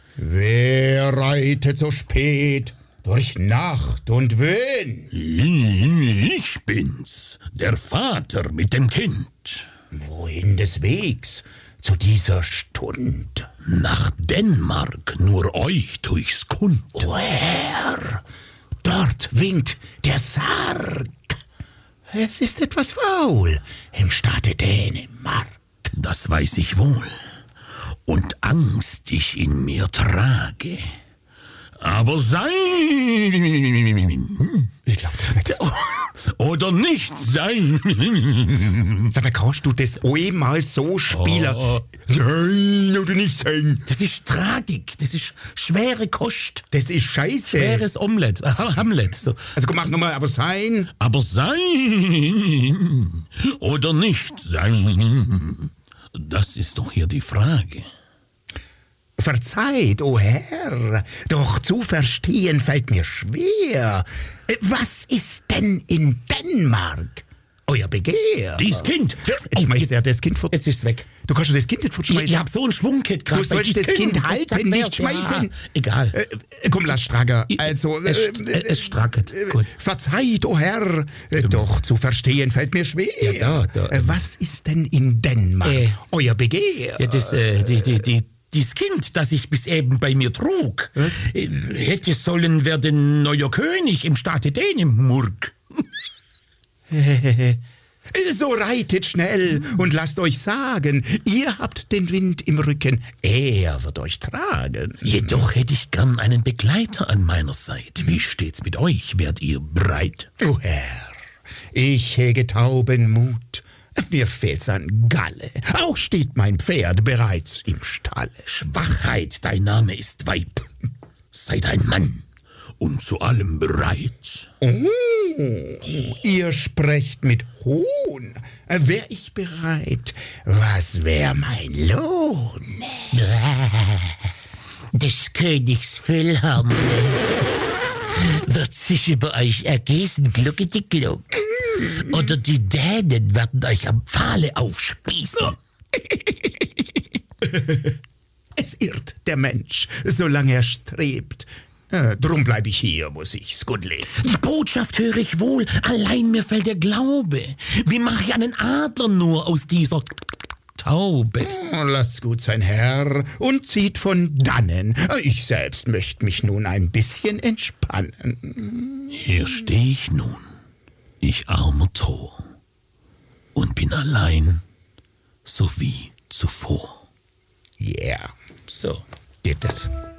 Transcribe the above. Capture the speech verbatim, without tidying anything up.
Wer reitet so spät durch Nacht und Wind? Ich bin's, der Vater mit dem Kind. Wohin des Wegs zu dieser Stund? Nach Dänemark, nur euch tu ich's kund. O Herr, dort winkt der Sarg. Es ist etwas faul im Staate Dänemark. Das weiß ich wohl, und Angst ich in mir trage. Aber sein... Ich glaub das nicht. Oder nicht sein. Sag mal, kannst du das einmal so spielen? Oh. Sein oder nicht sein? Das ist Tragik, das ist schwere Kost. Das ist scheiße. Schweres Omelett, Hamlet. So. Also komm, mach nochmal, aber sein. Aber sein oder nicht sein, das ist doch hier die Frage. Verzeiht, o Herr, doch zu verstehen fällt mir schwer. Was ist denn in Dänemark euer Begehr? Dies Kind. Ich schmeiß dir das Kind fort. Jetzt ist's weg. Du kannst schon das Kind nicht Ich, fortschmeißen. ich hab so einen Schwungkit gerade. Du sollst das Kind halten, nicht schmeißen. Ja, egal. Äh, komm, lass Strager. Also, Es, äh, es stracket. Gut. Verzeiht, o Herr, äh, doch zu verstehen fällt mir schwer. Ja, da, da. Äh, Was ist denn in Dänemark Äh. euer Begehr? Ja, das, äh, die, die, die, dies Kind, das ich bis eben bei mir trug, Was? äh, hätte sollen werden neuer König im Staate Dänemark. So reitet schnell und lasst euch sagen, ihr habt den Wind im Rücken, er wird euch tragen. Jedoch hätte ich gern einen Begleiter an meiner Seite. Wie steht's mit euch? Werdet ihr bereit? O Herr, ich hege tauben Mut, mir fehlt's an Galle, auch steht mein Pferd bereits im Stalle. Schwachheit, dein Name ist Weib. Seid ein Mann und zu allem bereit. Oh, ihr sprecht mit Hohn, wär ich bereit, was wär mein Lohn? Des Königs Füllhammer wird sich über euch ergießen, glucke die Gluck. Oder die Dänen werden euch am Pfahle aufspießen. Es irrt der Mensch, solange er strebt. Äh, drum bleib ich hier, wo sich's gut lebt. Die Botschaft höre ich wohl, allein mir fällt der Glaube. Wie mache ich einen Adler nur aus dieser Taube? Oh, lasst gut sein, Herr, und zieht von dannen. Ich selbst möchte mich nun ein bisschen entspannen. Hier stehe ich nun, ich armer Tor, und bin allein, so wie zuvor. Ja, yeah, so geht es.